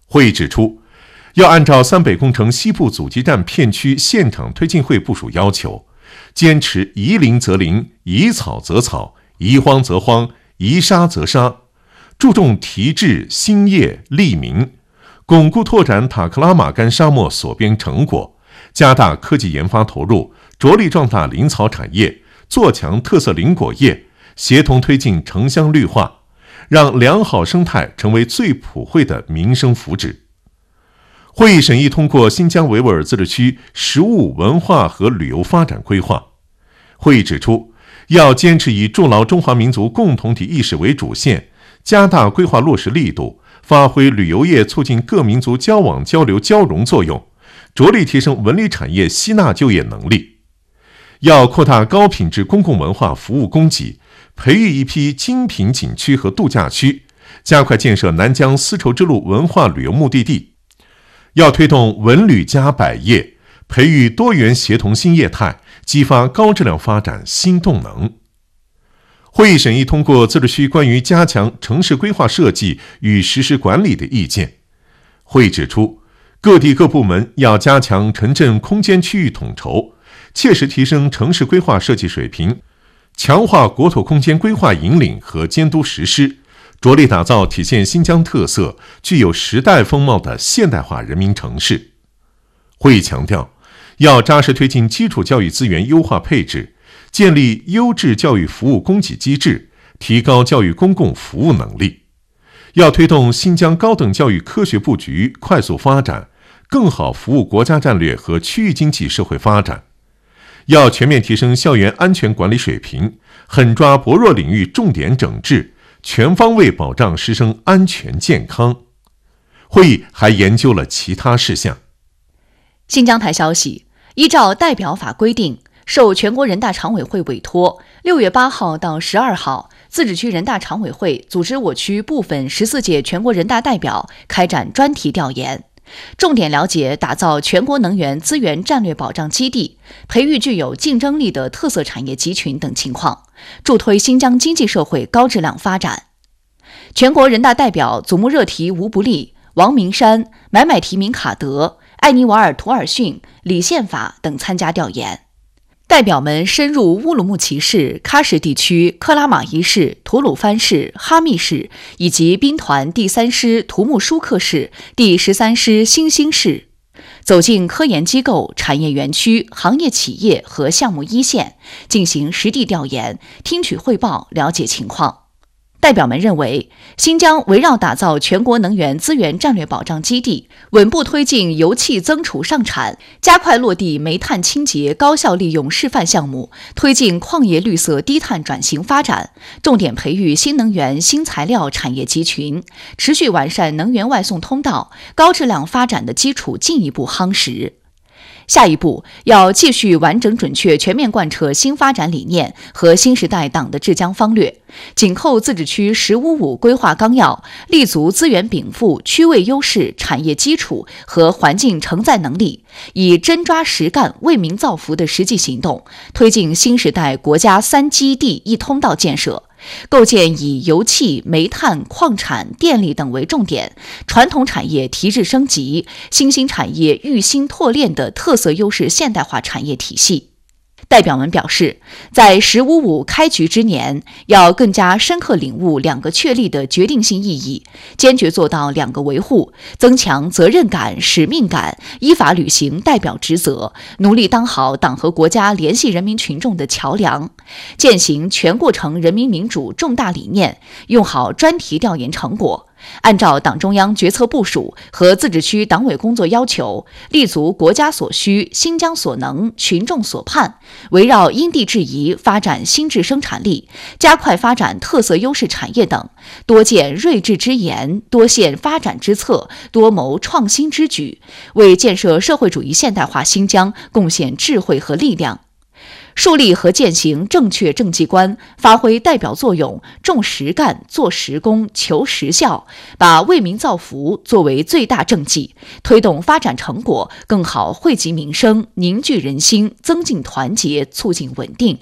会议指出，要按照三北工程西部阻击战片区现场推进会部署要求，坚持宜林则林，宜草则草，宜荒则荒，宜沙则沙，注重提质兴业利民，巩固拓展塔克拉玛干沙漠所编成果，加大科技研发投入，着力壮大林草产业，做强特色林果业，协同推进城乡绿化，让良好生态成为最普惠的民生福祉。会议审议通过新疆维吾尔自治区食物、文化和旅游发展规划。会议指出，要坚持以筑牢中华民族共同体意识为主线，加大规划落实力度，发挥旅游业促进各民族交往交流交融作用，着力提升文旅产业吸纳就业能力。要扩大高品质公共文化服务供给，培育一批精品景区和度假区，加快建设南疆丝绸之路文化旅游目的地。要推动文旅加百业，培育多元协同新业态，激发高质量发展新动能。会议审议通过自治区关于加强城市规划设计与实施管理的意见。会议指出，各地各部门要加强城镇空间区域统筹，切实提升城市规划设计水平，强化国土空间规划引领和监督实施，着力打造体现新疆特色、具有时代风貌的现代化人民城市。会议强调，要扎实推进基础教育资源优化配置，建立优质教育服务供给机制，提高教育公共服务能力。要推动新疆高等教育科学布局快速发展，更好服务国家战略和区域经济社会发展。要全面提升校园安全管理水平，狠抓薄弱领域重点整治，全方位保障师生安全健康。会议还研究了其他事项。 新疆台消息，依照代表法规定，受全国人大常委会委托，6月8号到12号，自治区人大常委会组织我区部分14届全国人大代表开展专题调研，重点了解打造全国能源资源战略保障基地，培育具有竞争力的特色产业集群等情况，助推新疆经济社会高质量发展。全国人大代表祖木热提吴不利、王明山、买买提明卡德、艾尼瓦尔图尔逊、李宪法等参加调研。代表们深入乌鲁木齐市、喀什地区、克拉玛依市、吐鲁番市、哈密市以及兵团第3师图木舒克市、第13师新兴市，走进科研机构、产业园区、行业企业和项目一线，进行实地调研，听取汇报，了解情况。代表们认为，新疆围绕打造全国能源资源战略保障基地，稳步推进油气增储上产，加快落地煤炭清洁高效利用示范项目，推进矿业绿色低碳转型发展，重点培育新能源新材料产业集群，持续完善能源外送通道，高质量发展的基础进一步夯实。下一步要继续完整准确全面贯彻新发展理念和新时代党的治疆方略，紧扣自治区“1055”规划纲要，立足资源禀赋、区位优势、产业基础和环境承载能力，以真抓实干、为民造福的实际行动，推进新时代国家3基地1通道建设，构建以油气、煤炭、矿产、电力等为重点，传统产业提质升级、新兴产业育新拓炼的特色优势现代化产业体系。代表们表示，在“1055”开局之年，要更加深刻领悟2个确立的决定性意义，坚决做到2个维护，增强责任感、使命感，依法履行代表职责，努力当好党和国家联系人民群众的桥梁，践行全过程人民民主重大理念，用好专题调研成果，按照党中央决策部署和自治区党委工作要求，立足国家所需、新疆所能、群众所盼，围绕因地制宜发展新质生产力，加快发展特色优势产业等，多建睿智之言，多现发展之策，多谋创新之举，为建设社会主义现代化新疆贡献智慧和力量。树立和践行正确政绩观，发挥代表作用，重实干、做实功、求实效，把为民造福作为最大政绩，推动发展成果更好惠及民生，凝聚人心，增进团结，促进稳定。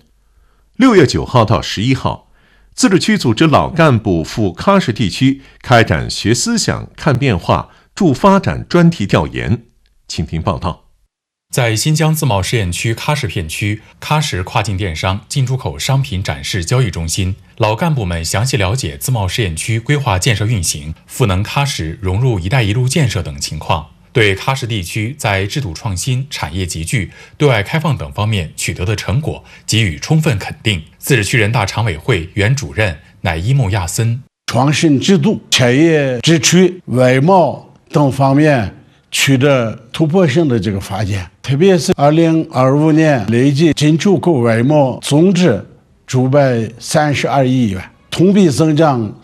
6月9号到11号，自治区组织老干部赴喀什地区开展学思想、看变化、 助发展专题调研。请听报道。 在新疆自贸试验区喀什片区喀什跨境电商进出口商品展示交易中心，老干部们详细了解自贸试验区规划建设运行、赋能喀什融入“一带一路”建设等情况，对喀什地区在制度创新、产业集聚、对外开放等方面取得的成果给予充分肯定。自治区人大常委会原主任乃伊木亚森， 创新制度、产业集聚、外贸等方面取得突破性的发展，特别是2025年累计进出口外贸总值932亿元，同比增长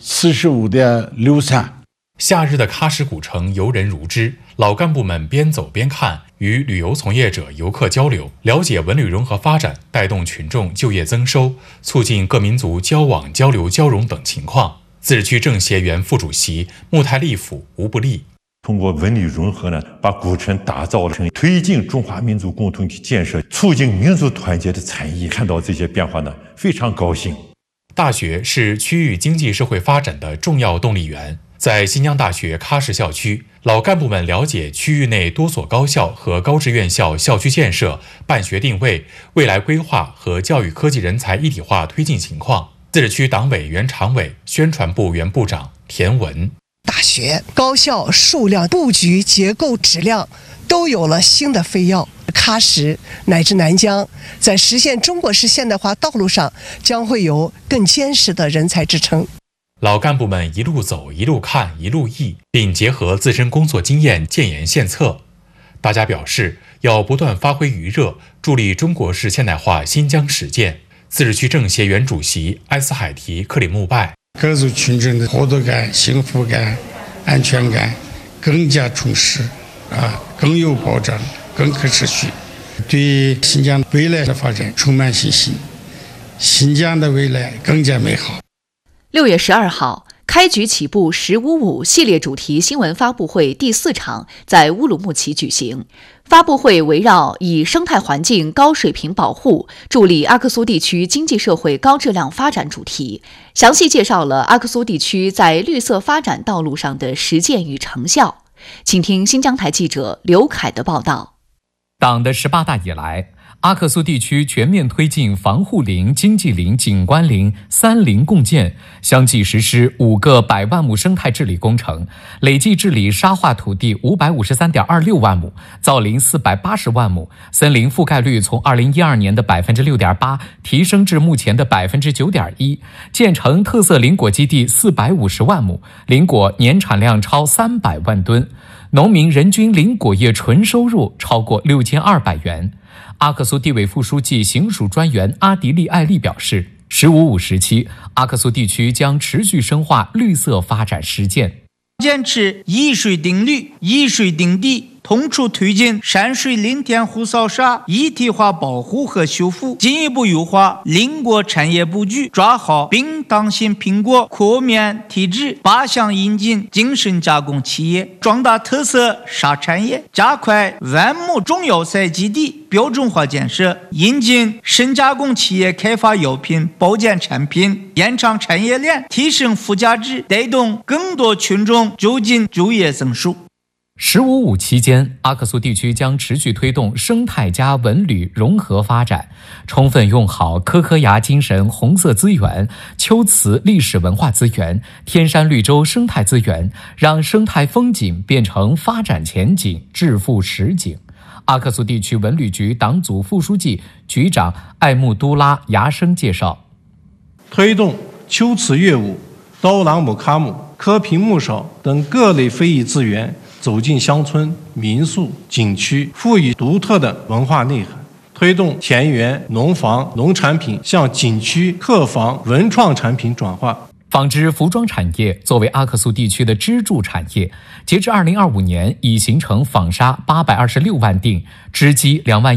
45.63%。 夏日的喀什古城游人如织，老干部们边走边看，与旅游从业者、游客交流，了解文旅融合发展带动群众就业增收、促进各民族交往交流交融等情况。自治区政协原副主席木泰利府吴布利， 通过文旅融合把古城打造成推进中华民族共同体建设、促进民族团结的产业。看到这些变化非常高兴。 大学是区域经济社会发展的重要动力源。在新疆大学喀什校区，老干部们了解区域内多所高校和高职院校校区建设、办学定位、未来规划和教育科技人才一体化推进情况。自治区党委原常委、宣传部原部长田文， 大学、高校数量、布局、结构、质量都有了新的飞跃。喀什乃至南疆在实现中国式现代化道路上将会有更坚实的人才支撑。 老干部们一路走、一路看、一路议，并结合自身工作经验建言献策。大家表示要不断发挥余热，助力中国式现代化新疆实践。自治区政协原主席埃斯海提克里木拜， 各族群众的获得感、幸福感、安全感更加充实，更有保障、更可持续，对新疆未来的发展充满信心，新疆的未来更加美好。 6月12号，开局起步“1055”系列主题新闻发布会第4场在乌鲁木齐举行。发布会围绕以生态环境高水平保护助力阿克苏地区经济社会高质量发展主题，详细介绍了阿克苏地区在绿色发展道路上的实践与成效。请听新疆台记者刘凯的报道。 党的18大以来，阿克苏地区全面推进防护林、经济林、景观林3林共建，相继实施5个100万亩生态治理工程，累计治理沙化土地553.26万亩，造林480万亩，森林覆盖率从2012年的6.8%提升至目前的9.1%，建成特色林果基地450万亩，林果年产量超300万吨，农民人均林果业纯收入超过6200元。阿克苏地委副书记、行署专员阿迪利艾利表示，“1055”时期，阿克苏地区将持续深化绿色发展实践， 坚持以水定绿、以水定地，同处推进山水林田湖扫沙一体化保护和修复，进一步优化林果产业布局，抓好并当性苹果扩面体制，8项引进精神加工企业，壮大特色沙产业，加快万亩中药材基地标准化建设，引进深加工企业开发药品、保健产品，延长产业链，提升附加值，带动更多群众就近就业增速。 “1055”期间，阿克苏地区将持续推动生态加文旅融合发展，充分用好柯柯崖精神红色资源、秋瓷历史文化资源、天山绿洲生态资源，让生态风景变成发展前景、致富实景。阿克苏地区文旅局党组副书记、局长艾木都拉牙生介绍， 推动秋瓷乐舞、刀郎木卡姆、柯平木勺等各类非遗资源走进乡村、民宿、景区，赋予独特的文化内涵，推动田园、农房、农产品向景区、客房、文创产品转化。 纺织服装产业作为阿克苏地区的支柱产业，截至2025年已形成纺纱826万锭，织机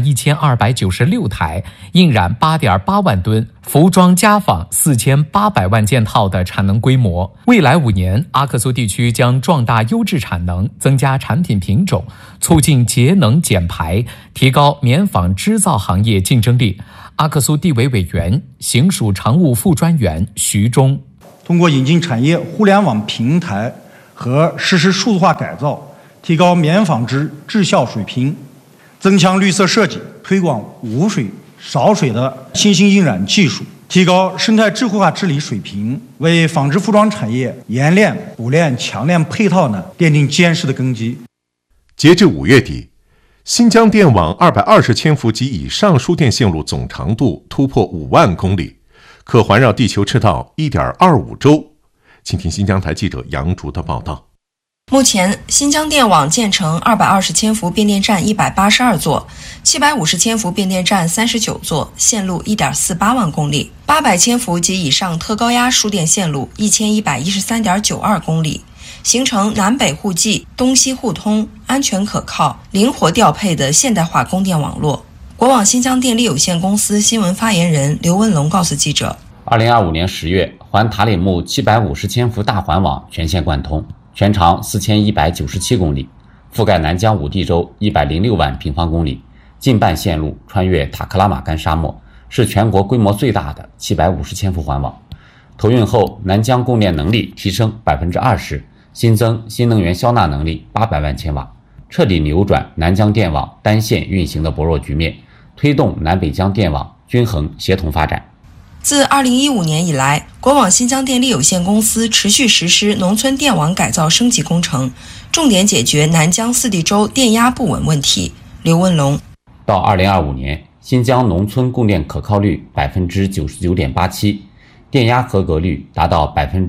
21296台，印染8.8万吨，服装家纺4800万件套的产能规模。未来5年，阿克苏地区将壮大优质产能，增加产品品种，促进节能减排，提高棉纺织造行业竞争力。阿克苏地委委员、行署常务副专员徐忠， 通过引进产业互联网平台和实施数字化改造， 提高棉纺织质效水平，增强绿色设计，推广无水、少水的新型印染技术，提高生态智慧化治理水平，为纺织服装产业冶炼、补炼、强链配套呢奠定坚实的根基。 截至5月底，新疆电网220千伏及以上输电线路总长度突破5万公里，可环绕地球赤道 1.25 周。请听新疆台记者杨竹的报道。 目前，新疆电网建成220千伏变电站182座，750千伏变电站39座，线路 1.48 万公里，800千伏及以上特高压输电线路 1113.92 公里，形成南北互济、东西互通、安全可靠、灵活调配的现代化供电网络。国网新疆电力有限公司新闻发言人刘文龙告诉记者 ，2025年10月，环塔里木750千伏大环网全线贯通，全长4197公里，覆盖南疆五地洲106万平方公里，近半线路穿越塔克拉玛干沙漠，是全国规模最大的750千伏环网。投运后，南疆供电能力提升 20%， 新增新能源消纳能力800万千瓦，彻底扭转南疆电网单线运行的薄弱局面，推动南北疆电网均衡协同发展。 自2015年以来，国网新疆电力有限公司持续实施农村电网改造升级工程，重点解决南疆四地洲电压不稳问题。刘文龙， 到2025年，新疆农村供电可靠率 99.87%， 电压合格率达到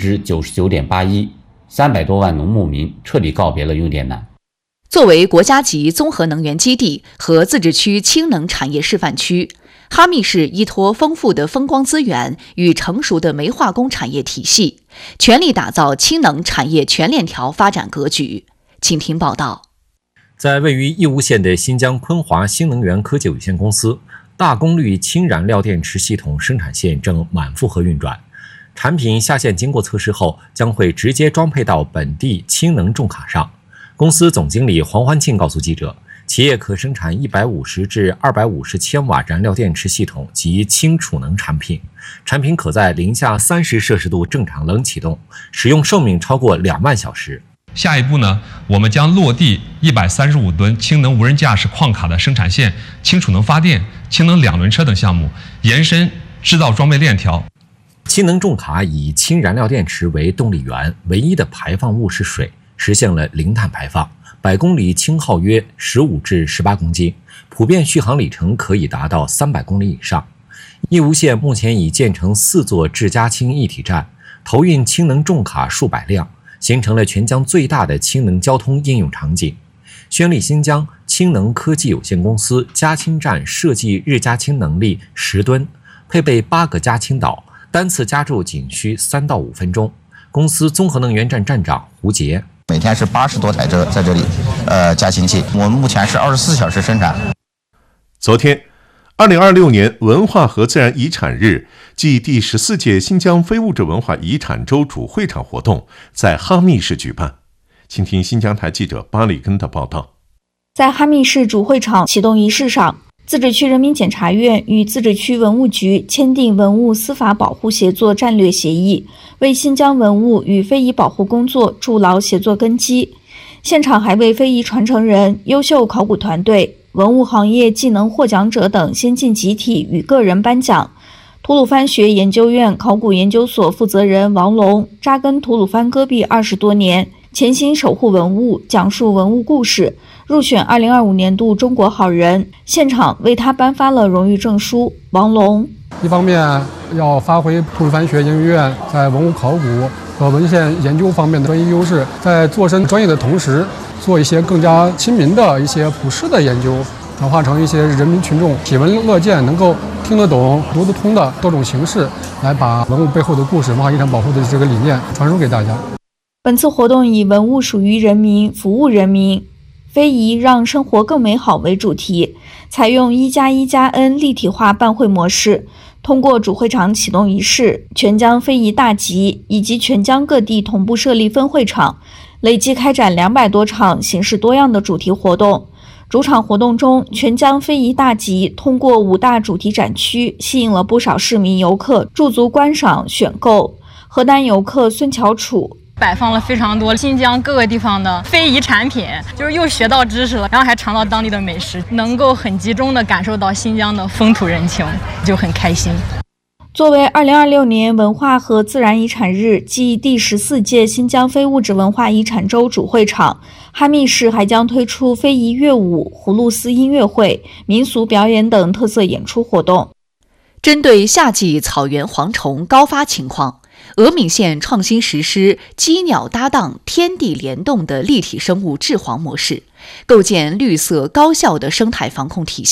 99.81%， 300多万农牧民彻底告别了用电难。 作为国家级综合能源基地和自治区氢能产业示范区，哈密市依托丰富的风光资源与成熟的煤化工产业体系，全力打造氢能产业全链条发展格局。请听报道。 在位于义乌县的新疆昆华新能源科技有限公司，大功率氢燃料电池系统生产线正满负荷运转，产品下线经过测试后，将会直接装配到本地氢能重卡上。公司总经理黄欢庆告诉记者，企业可生产150至250千瓦燃料电池系统及氢储能产品，产品可在零下30摄氏度正常冷启动，使用寿命超过2万小时。 下一步呢，我们将落地135吨氢能无人驾驶矿卡的生产线、氢储能发电、氢能2轮车等项目，延伸制造装备链条。 氢能重卡以氢燃料电池为动力源，唯一的排放物是水，实现了零碳排放，100公里氢耗约15至18公斤，普遍续航里程可以达到300公里以上。义乌县目前已建成4座制加氢一体站，投运氢能重卡数百辆，形成了全疆最大的氢能交通应用场景。宣力新疆氢能科技有限公司加氢站设计日加氢能力10吨，配备8个加氢岛，单次加注仅需3到5分钟。公司综合能源站站长胡杰， 每天是80多台车在这里加氢气，我们目前是24小时生产。 昨天2026年文化和自然遗产日暨第14届新疆非物质文化遗产周主会场活动在哈密市举办。请听新疆台记者巴里根的报道。 在哈密市主会场启动仪式上，自治区人民检察院与自治区文物局签订文物司法保护协作战略协议，为新疆文物与非遗保护工作筑牢协作根基。现场还为非遗传承人、优秀考古团队、文物行业技能获奖者等先进集体与个人颁奖。吐鲁番学研究院考古研究所负责人王龙扎根吐鲁番戈壁20多年，潜心守护文物，讲述文物故事，入选2025年度中国好人，现场为他颁发了荣誉证书。王龙， 一方面要发挥吐鲁番学研究院在文物考古和文献研究方面的专业优势，在做深专业的同时，做一些更加亲民的一些普世的研究，转化成一些人民群众喜闻乐见、能够听得懂、读得通的多种形式，来把文物背后的故事、文化遗产保护的这个理念传输给大家。 本次活动以文物属于人民，服务人民，非遗让生活更美好为主题，采用1+1+N 立体化办会模式，通过主会场启动仪式、全疆非遗大集以及全疆各地同步设立分会场，累计开展200多场形式多样的主题活动。主场活动中，全疆非遗大集通过5大主题展区，吸引了不少市民游客驻足观赏选购。河南游客孙乔楚摆放了非常多新疆各个地方的非遗产品，就是又学到知识了，然后还尝到当地的美食，能够很集中地感受到新疆的风土人情，就很开心。 作为2026年文化和自然遗产日暨第14届新疆非物质文化遗产周主会场，哈密市还将推出非遗乐舞、葫芦丝音乐会、民俗表演等特色演出活动。 针对夏季草原蝗虫高发情况，峨眉县创新实施鸡鸟搭档、天地联动的立体生物治蝗模式，构建绿色高效的生态防控体系。